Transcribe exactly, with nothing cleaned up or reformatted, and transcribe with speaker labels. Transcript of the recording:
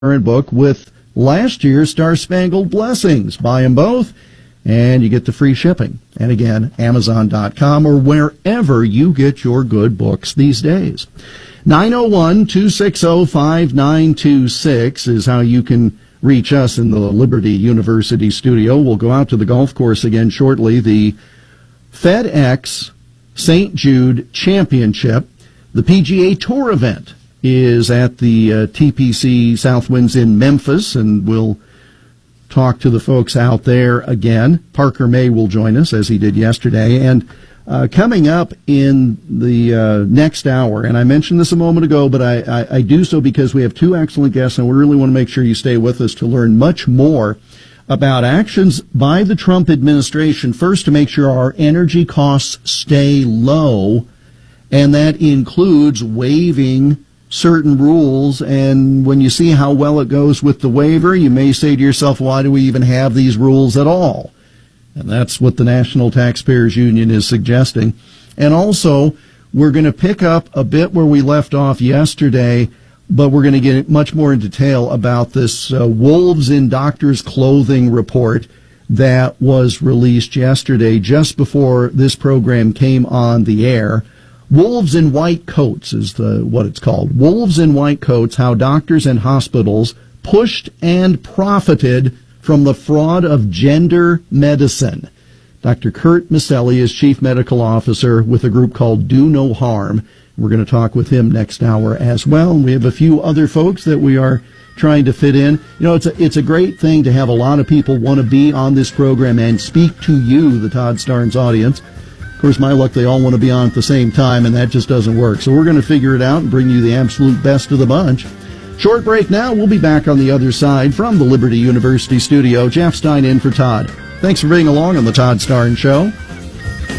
Speaker 1: current book with last year's Star Spangled Blessings. Buy them both, and you get the free shipping. And again, Amazon dot com or wherever you get your good books these days. nine oh one, two six oh, five nine two six is how you can reach us in the Liberty University studio. We'll go out to the golf course again shortly. The FedEx Saint Jude Championship, the P G A Tour event, is at the uh, T P C Southwinds in Memphis, and we'll talk to the folks out there again. Parker May will join us, as he did yesterday. And uh, coming up in the uh, next hour, and I mentioned this a moment ago, but I, I, I do so because we have two excellent guests, and we really want to make sure you stay with us to learn much more about actions by the Trump administration, first to make sure our energy costs stay low, and that includes waiving certain rules. And when you see how well it goes with the waiver, you may say to yourself, why do we even have these rules at all? And that's what the National Taxpayers Union is suggesting. And also, we're going to pick up a bit where we left off yesterday, but we're going to get much more in detail about this uh, Wolves in Doctors' Clothing report that was released yesterday just before this program came on the air. Wolves in White Coats is the what it's called. Wolves in White Coats, how doctors and hospitals pushed and profited from the fraud of gender medicine. Doctor Kurt Maselli is Chief Medical Officer with a group called Do No Harm. We're going to talk with him next hour as well. And we have a few other folks that we are trying to fit in. You know, it's a, it's a great thing to have a lot of people want to be on this program and speak to you, the Todd Starnes audience. Of course, my luck, they all want to be on at the same time, and that just doesn't work. So we're going to figure it out and bring you the absolute best of the bunch. Short break now. We'll be back on the other side from the Liberty University studio. Jeff Stein in for Todd. Thanks for being along on the Todd Starnes Show.